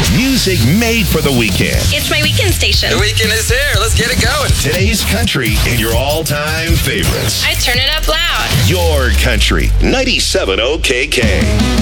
Music made for the weekend. It's my weekend station. The weekend is here. Let's get it going. Today's country and your all-time favorites. I turn it up loud. Your country. 97 OKK.